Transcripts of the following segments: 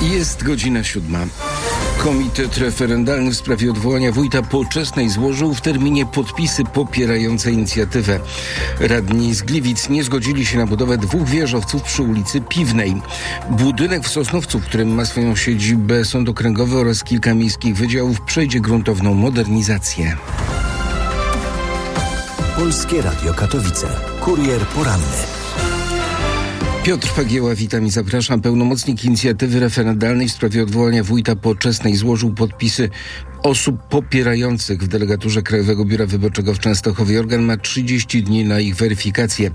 Jest godzina 7. Komitet referendalny w sprawie odwołania wójta Poczesnej złożył w terminie podpisy popierające inicjatywę. Radni z Gliwic nie zgodzili się na budowę 2 wieżowców przy ulicy Piwnej. Budynek w Sosnowcu, w którym ma swoją siedzibę sąd okręgowy oraz kilka miejskich wydziałów, przejdzie gruntowną modernizację. Polskie Radio Katowice. Kurier poranny. Piotr Fagieła, witam i zapraszam. Pełnomocnik inicjatywy referendalnej w sprawie odwołania wójta Poczesnej złożył podpisy osób popierających w delegaturze Krajowego Biura Wyborczego w Częstochowie. Organ ma 30 dni na ich weryfikację.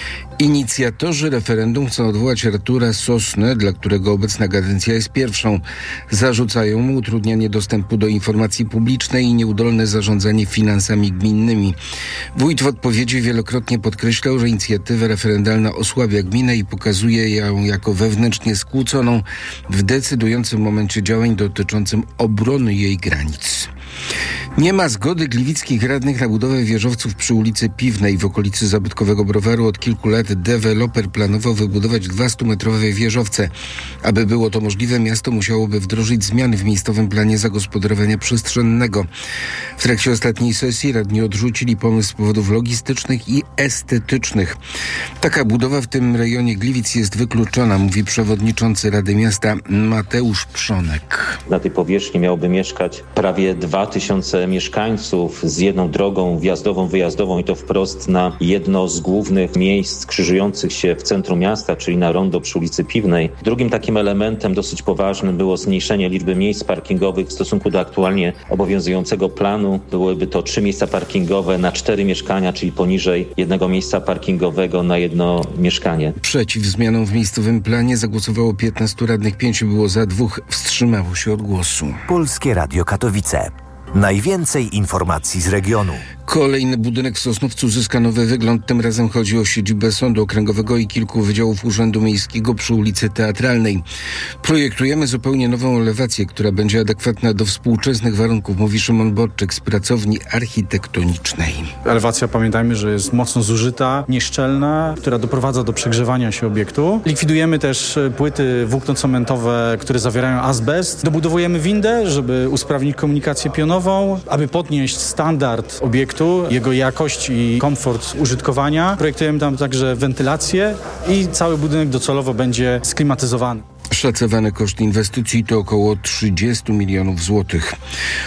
Inicjatorzy referendum chcą odwołać Artura Sosnę, dla którego obecna kadencja jest pierwszą. Zarzucają mu utrudnianie dostępu do informacji publicznej i nieudolne zarządzanie finansami gminnymi. Wójt w odpowiedzi wielokrotnie podkreślał, że inicjatywa referendalna osłabia gminę i pokazuje ją jako wewnętrznie skłóconą w decydującym momencie działań dotyczącym obrony jej granic. Nie ma zgody gliwickich radnych na budowę wieżowców przy ulicy Piwnej w okolicy zabytkowego browaru. Od kilku lat deweloper planował wybudować 2 100-metrowe wieżowce. Aby było to możliwe, miasto musiałoby wdrożyć zmiany w miejscowym planie zagospodarowania przestrzennego. W trakcie ostatniej sesji radni odrzucili pomysł z powodów logistycznych i estetycznych. Taka budowa w tym rejonie Gliwic jest wykluczona, mówi przewodniczący Rady Miasta Mateusz Przonek. Na tej powierzchni miałoby mieszkać prawie 2000 mieszkańców z jedną drogą wjazdową, wyjazdową i to wprost na jedno z głównych miejsc krzyżujących się w centrum miasta, czyli na rondo przy ulicy Piwnej. Drugim takim elementem dosyć poważnym było zmniejszenie liczby miejsc parkingowych w stosunku do aktualnie obowiązującego planu. Byłyby to 3 miejsca parkingowe na 4 mieszkania, czyli poniżej 1 miejsca parkingowego na 1 mieszkanie. Przeciw zmianom w miejscowym planie zagłosowało 15 radnych, 5 było za, 2 wstrzymało się od głosu. Polskie Radio Katowice. Najwięcej informacji z regionu. Kolejny budynek w Sosnowcu zyska nowy wygląd. Tym razem chodzi o siedzibę Sądu Okręgowego i kilku wydziałów Urzędu Miejskiego przy ulicy Teatralnej. Projektujemy zupełnie nową elewację, która będzie adekwatna do współczesnych warunków, mówi Szymon Borczyk z pracowni architektonicznej. Elewacja, pamiętajmy, że jest mocno zużyta, nieszczelna, która doprowadza do przegrzewania się obiektu. Likwidujemy też płyty włóknocementowe, które zawierają azbest. Dobudowujemy windę, żeby usprawnić komunikację pionową, aby podnieść standard obiektu, jego jakość i komfort użytkowania. Projektujemy tam także wentylację i cały budynek docelowo będzie sklimatyzowany. Szacowany koszt inwestycji to około 30 milionów złotych.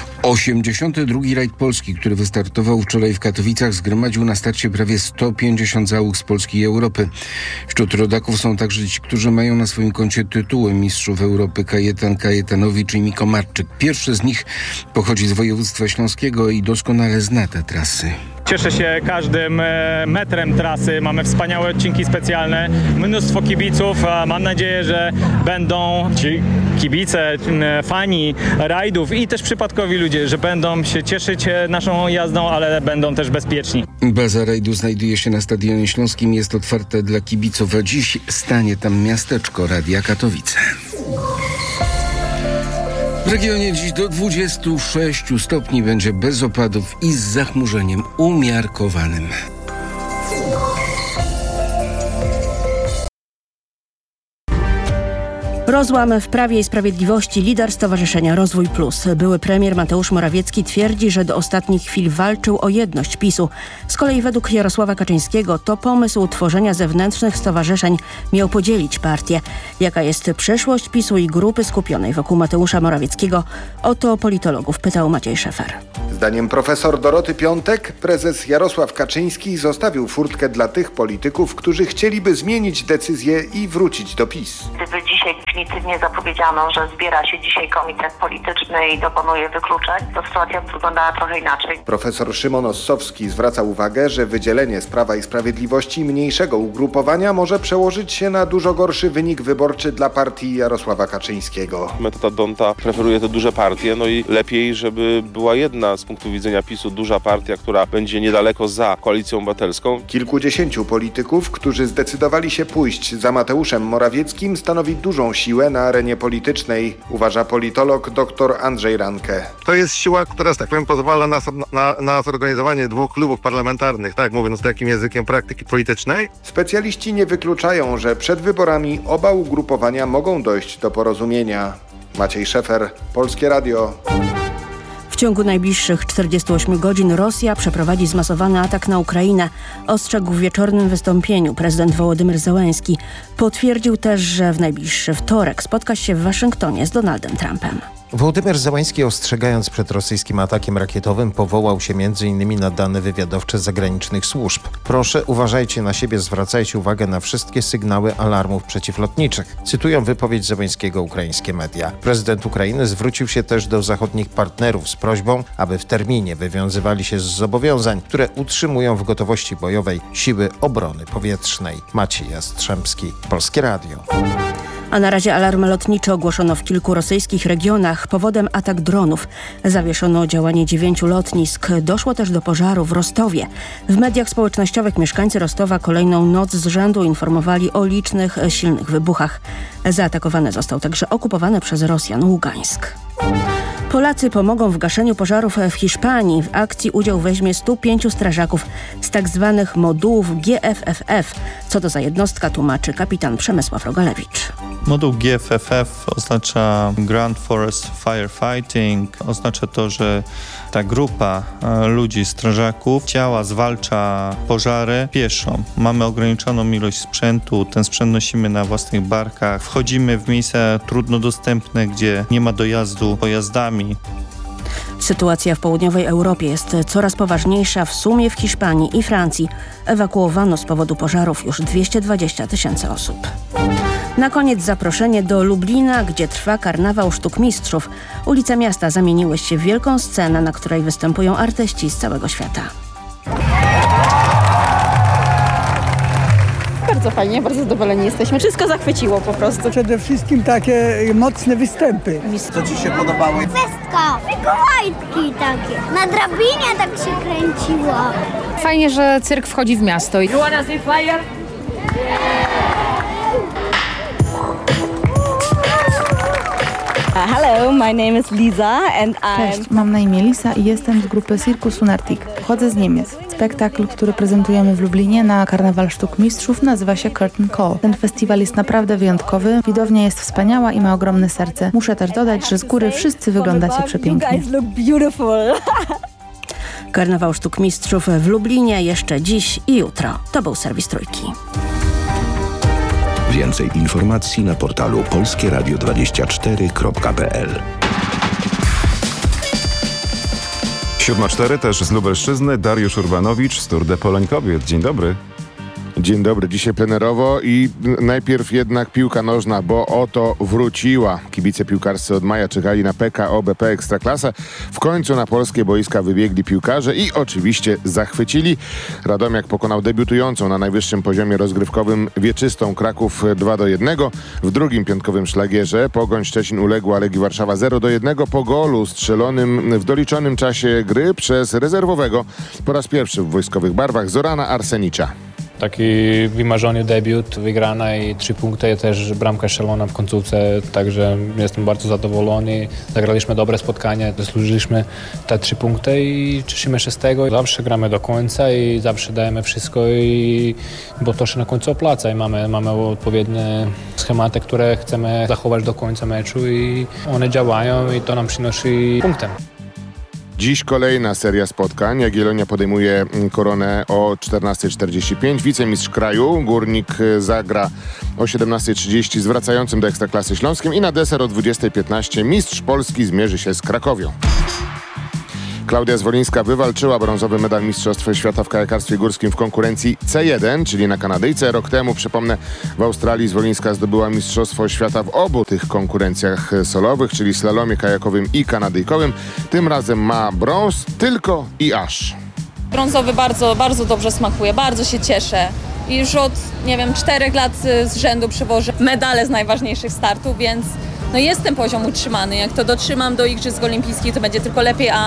82. rajd Polski, który wystartował wczoraj w Katowicach, zgromadził na starcie prawie 150 załóg z Polski i Europy. Wśród rodaków są także ci, którzy mają na swoim koncie tytuły mistrzów Europy: Kajetan Kajetanowicz i Miko Marczyk. Pierwszy z nich pochodzi z województwa śląskiego i doskonale zna te trasy. Cieszę się każdym metrem trasy. Mamy wspaniałe odcinki specjalne, mnóstwo kibiców. Mam nadzieję, że będą ci kibice, fani rajdów i też przypadkowi ludzie, że będą się cieszyć naszą jazdą, ale będą też bezpieczni. Baza rajdu znajduje się na Stadionie Śląskim. Jest otwarte dla kibiców, a dziś stanie tam miasteczko Radia Katowice. W regionie dziś do 26 stopni będzie bez opadów i z zachmurzeniem umiarkowanym. Rozłam w Prawie i Sprawiedliwości. Lider Stowarzyszenia Rozwój Plus, były premier Mateusz Morawiecki, twierdzi, że do ostatnich chwil walczył o jedność PiS-u. Z kolei według Jarosława Kaczyńskiego to pomysł utworzenia zewnętrznych stowarzyszeń miał podzielić partię. Jaka jest przyszłość PiS-u i grupy skupionej wokół Mateusza Morawieckiego? O to politologów pytał Maciej Szefer. Zdaniem profesor Doroty Piątek prezes Jarosław Kaczyński zostawił furtkę dla tych polityków, którzy chcieliby zmienić decyzję i wrócić do PiS. Gdyby dzisiaj definitywnie zapowiedziano, że zbiera się dzisiaj komitet polityczny i dokonuje wykluczeń, to sytuacja wyglądała trochę inaczej. Profesor Szymon Ossowski zwraca uwagę, że wydzielenie z Prawa i Sprawiedliwości mniejszego ugrupowania może przełożyć się na dużo gorszy wynik wyborczy dla partii Jarosława Kaczyńskiego. Metoda Donta preferuje te duże partie, no i lepiej, żeby była jedna z punktu widzenia PiS-u duża partia, która będzie niedaleko za Koalicją Obywatelską. Kilkudziesięciu polityków, którzy zdecydowali się pójść za Mateuszem Morawieckim, stanowi dużą siłę na arenie politycznej, uważa politolog dr Andrzej Ranke. To jest siła, która, że tak powiem, pozwala na zorganizowanie dwóch klubów parlamentarnych, tak mówiąc takim językiem praktyki politycznej. Specjaliści nie wykluczają, że przed wyborami oba ugrupowania mogą dojść do porozumienia. Maciej Szefer, Polskie Radio. W ciągu najbliższych 48 godzin Rosja przeprowadzi zmasowany atak na Ukrainę, ostrzegł w wieczornym wystąpieniu prezydent Wołodymyr Zełenski. Potwierdził też, że w najbliższy wtorek spotka się w Waszyngtonie z Donaldem Trumpem. Wołodymyr Zełenski, ostrzegając przed rosyjskim atakiem rakietowym, powołał się m.in. na dane wywiadowcze zagranicznych służb. Proszę, uważajcie na siebie, zwracajcie uwagę na wszystkie sygnały alarmów przeciwlotniczych. Cytują wypowiedź Zełenskiego ukraińskie media. Prezydent Ukrainy zwrócił się też do zachodnich partnerów z prośbą, aby w terminie wywiązywali się z zobowiązań, które utrzymują w gotowości bojowej siły obrony powietrznej. Maciej Jastrzębski, Polskie Radio. A na razie alarm lotniczy ogłoszono w kilku rosyjskich regionach. Powodem atak dronów. Zawieszono działanie 9 lotnisk. Doszło też do pożaru w Rostowie. W mediach społecznościowych mieszkańcy Rostowa kolejną noc z rzędu informowali o licznych, silnych wybuchach. Zaatakowany został także okupowany przez Rosjan Ługańsk. Polacy pomogą w gaszeniu pożarów w Hiszpanii. W akcji udział weźmie 105 strażaków z tzw. modułów GFFF. Co to za jednostka, tłumaczy kapitan Przemysław Rogalewicz. Moduł GFFF oznacza Ground Forest Firefighting. Oznacza to, że ta grupa ludzi, strażaków, zwalcza pożary pieszo. Mamy ograniczoną ilość sprzętu, ten sprzęt nosimy na własnych barkach. Wchodzimy w miejsca trudno dostępne, gdzie nie ma dojazdu pojazdami. Sytuacja w południowej Europie jest coraz poważniejsza. W sumie w Hiszpanii i Francji ewakuowano z powodu pożarów już 220 000 osób. Na koniec zaproszenie do Lublina, gdzie trwa karnawał sztuk mistrzów. Ulice miasta zamieniły się w wielką scenę, na której występują artyści z całego świata. Bardzo fajnie, bardzo zadowoleni jesteśmy. Wszystko zachwyciło po prostu. Przede wszystkim takie mocne występy. Co Ci się podobało? Wszystko, Mikołajki takie. Na drabinie tak się kręciło. Fajnie, że cyrk wchodzi w miasto. You wanna see fire? Hello, my name is Lisa and Cześć, mam na imię Lisa i jestem z grupy Circus Lunatic. Pochodzę z Niemiec. Spektakl, który prezentujemy w Lublinie na Karnawal Sztuk Mistrzów, nazywa się Curtain Call. Ten festiwal jest naprawdę wyjątkowy, widownia jest wspaniała i ma ogromne serce. Muszę też dodać, że z góry wszyscy wyglądacie przepięknie. Karnawał Sztuk Mistrzów w Lublinie jeszcze dziś i jutro. To był serwis Trójki. Więcej informacji na portalu polskieradio24.pl. 7:04 też z Lubelszczyzny. Dariusz Urbanowicz z Tour de Pologne Kobiet. Dzień dobry. Dzień dobry, dzisiaj plenerowo i najpierw jednak piłka nożna, bo oto wróciła. Kibice piłkarscy od maja czekali na PKO BP Ekstraklasę. W końcu na polskie boiska wybiegli piłkarze i oczywiście zachwycili. Radomiak pokonał debiutującą na najwyższym poziomie rozgrywkowym Wieczystą Kraków 2-1. W drugim piątkowym szlagierze Pogoń Szczecin uległa Legii Warszawa 0-1 po golu strzelonym w doliczonym czasie gry przez rezerwowego po raz pierwszy w wojskowych barwach Zorana Arsenicza. Taki wymarzony debiut, wygrana i 3 punkty, też bramka strzelona w końcówce, także jestem bardzo zadowolony. Zagraliśmy dobre spotkanie, zasłużyliśmy te 3 punkty i cieszymy się z tego. Zawsze gramy do końca i zawsze dajemy wszystko, bo to się na końcu opłaca i mamy odpowiednie schematy, które chcemy zachować do końca meczu i one działają i to nam przynosi punkty. Dziś kolejna seria spotkań. Jagiellonia podejmuje koronę o 14:45. Wicemistrz kraju Górnik zagra o 17:30 z wracającym do Ekstraklasy Śląskiem i na deser o 20:15 mistrz Polski zmierzy się z Krakowią. Klaudia Zwolińska wywalczyła brązowy medal Mistrzostw Świata w kajakarstwie górskim w konkurencji C1, czyli na Kanadyjce. Rok temu, przypomnę, w Australii Zwolińska zdobyła Mistrzostwo Świata w obu tych konkurencjach solowych, czyli slalomie kajakowym i kanadyjkowym. Tym razem ma brąz tylko i aż. Brązowy bardzo, bardzo dobrze smakuje, bardzo się cieszę. I już od, 4 lat z rzędu przywożę medale z najważniejszych startów, więc jest ten poziom utrzymany. Jak to dotrzymam do Igrzysk Olimpijskich, to będzie tylko lepiej, a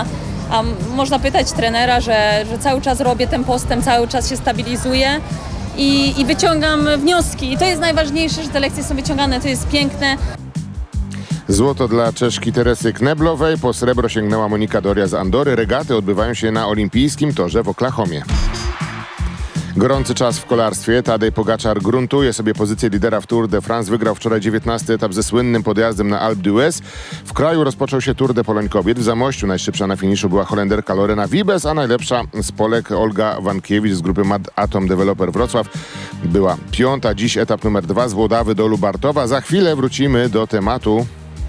A można pytać trenera, że cały czas robię ten postęp, cały czas się stabilizuję i wyciągam wnioski. I to jest najważniejsze, że te lekcje są wyciągane, to jest piękne. Złoto dla Czeszki Teresy Kneblowej, po srebro sięgnęła Monika Doria z Andory. Regaty odbywają się na olimpijskim torze w Oklahomie. Gorący czas w kolarstwie. Tadej Pogaczar gruntuje sobie pozycję lidera w Tour de France. Wygrał wczoraj 19. etap ze słynnym podjazdem na Alpe d'Huez. W kraju rozpoczął się Tour de Poloń kobiet. W Zamościu najszybsza na finiszu była Holenderka Lorena Wiebes, a najlepsza z Polek Olga Wankiewicz z grupy Mad Atom Developer Wrocław była 5. Dziś etap numer 2 z Włodawy do Lubartowa. Za chwilę wrócimy do tematu.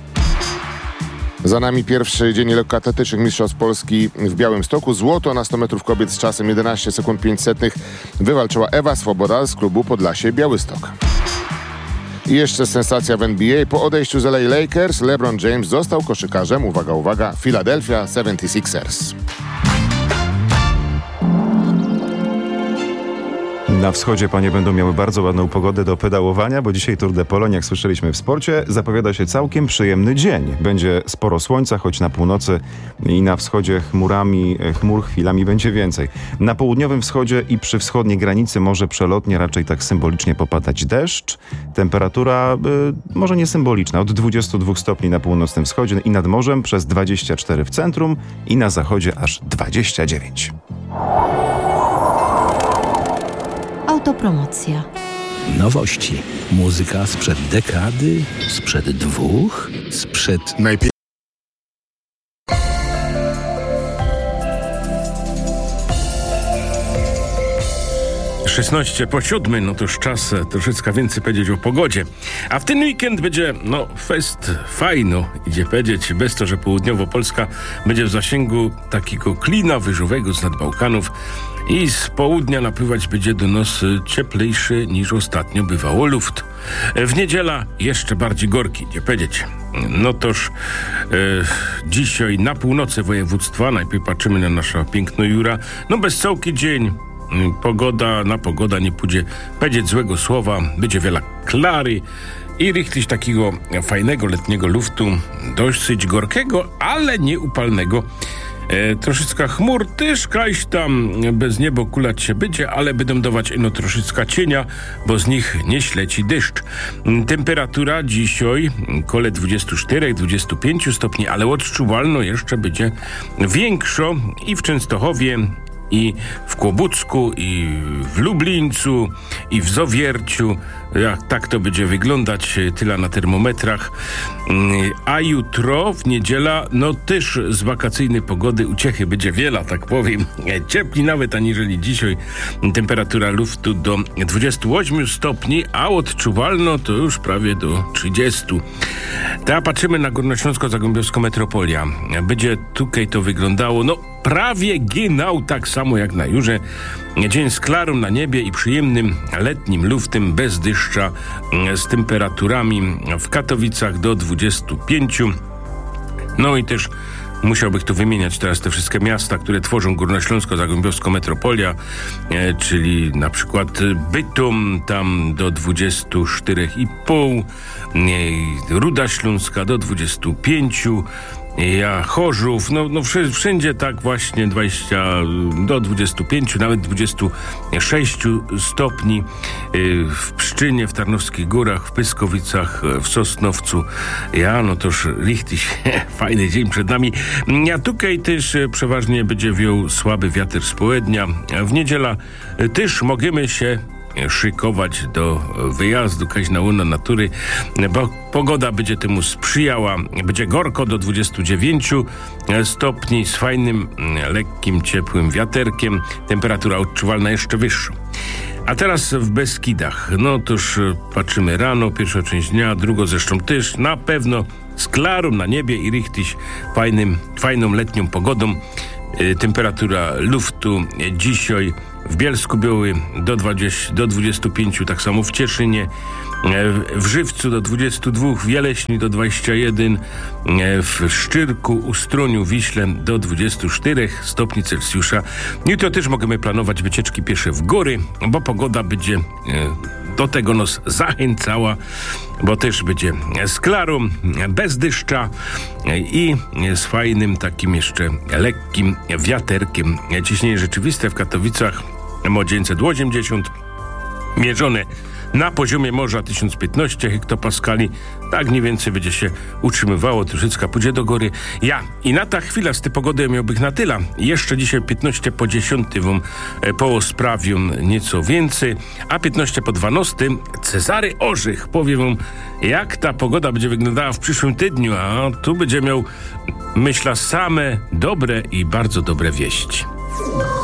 Za nami pierwszy dzień lekkoatletycznych Mistrzostw Polski w Białymstoku. Złoto na 100 metrów kobiet z czasem 11 sekund 5 setnych wywalczyła Ewa Swoboda z klubu Podlasie Białystok. I jeszcze sensacja w NBA. Po odejściu z LA Lakers LeBron James został koszykarzem, uwaga, uwaga, Philadelphia 76ers. Na wschodzie panie będą miały bardzo ładną pogodę do pedałowania, bo dzisiaj Tour de Pologne, jak słyszeliśmy w sporcie, zapowiada się całkiem przyjemny dzień. Będzie sporo słońca, choć na północy i na wschodzie chmur chwilami będzie więcej. Na południowym wschodzie i przy wschodniej granicy może przelotnie, raczej tak symbolicznie popadać deszcz. Temperatura może nie symboliczna, od 22 stopni na północnym wschodzie i nad morzem, przez 24 w centrum i na zachodzie aż 29. Autopromocja. Nowości. Muzyka sprzed dekady, sprzed 2, sprzed... 16 po 7, no to już czas troszeczkę więcej powiedzieć o pogodzie. A w ten weekend będzie, fest fajno, idzie powiedzieć, bez to, że południowo-Polska będzie w zasięgu takiego klina wyżowego z nad Bałkanów i z południa napływać będzie do nas cieplejszy niż ostatnio bywało luft. W niedziela jeszcze bardziej gorki, idzie powiedzieć. No toż dzisiaj na północy województwa, najpierw patrzymy na nasza piękno Jura, bez całki dzień. Pogoda nie pójdzie powiedzieć złego słowa, będzie wiele klary i rychtyś takiego fajnego letniego luftu, dosyć gorkiego, ale nie upalnego. Troszeczkę chmur też kaś tam bez niebo kulać się będzie, ale będą dawać troszeczkę cienia, bo z nich nie śleci deszcz. Temperatura dzisiaj kole 24-25 stopni, ale odczuwalno jeszcze będzie większo i w Częstochowie, i w Kłobucku, i w Lublińcu, i w Zowierciu. Tak to będzie wyglądać, tyle na termometrach. A jutro, w niedziela, też z wakacyjnej pogody uciechy będzie wiele, tak powiem. Ciepli nawet aniżeli dzisiaj. Temperatura luftu do 28 stopni, a odczuwalno to już prawie do 30. Teraz patrzymy na Górnośląsko-Zagłębiowską metropolia. Będzie tutaj to wyglądało, prawie ginał tak samo jak na Jurze. Dzień z klarą na niebie i przyjemnym letnim luftem bez deszcza, z temperaturami w Katowicach do 25. I też musiałbym tu wymieniać teraz te wszystkie miasta, które tworzą Górnośląsko-Zagłębiowską metropolia, czyli na przykład Bytom tam do 24,5, Ruda Śląska do 25, Chorzów, wszędzie tak właśnie 20 do 25, nawet 26 stopni, w Pszczynie, w Tarnowskich Górach, w Pyskowicach, w Sosnowcu. Toż richtig fajny dzień przed nami. A tutaj też przeważnie będzie wiał słaby wiatr z południa. W niedziela też możemy się szykować do wyjazdu kaś na łono natury, bo pogoda będzie temu sprzyjała. Będzie gorko do 29 stopni z fajnym, lekkim, ciepłym wiaterkiem. Temperatura odczuwalna jeszcze wyższa. A teraz w Beskidach. Toż patrzymy rano, pierwsza część dnia, drugą zresztą też, na pewno z klarą na niebie i rychtyś fajną letnią pogodą. Temperatura luftu dzisiaj w Bielsku Białej do 25, tak samo w Cieszynie, w Żywcu do 22, w Jeleśni do 21, w Szczyrku, Ustroniu, Wiśle do 24 stopni Celsjusza. Jutro też możemy planować wycieczki piesze w góry, bo pogoda będzie do tego nas zachęcała, bo też będzie z klarą, bez deszcza i z fajnym takim jeszcze lekkim wiaterkiem. Ciśnienie rzeczywiste w Katowicach o 980, mierzone na poziomie morza 1015 hektopaskali. Tak mniej więcej będzie się utrzymywało. Troszeczkę pójdzie do góry. I na ta chwila z tej pogody miałbych na tyle. Jeszcze dzisiaj 15 po 10 wam posprawią nieco więcej, a 15 po 12 Cezary Orzech powie wam, jak ta pogoda będzie wyglądała w przyszłym tygodniu, a tu będzie miał, myślę, same dobre i bardzo dobre wieści.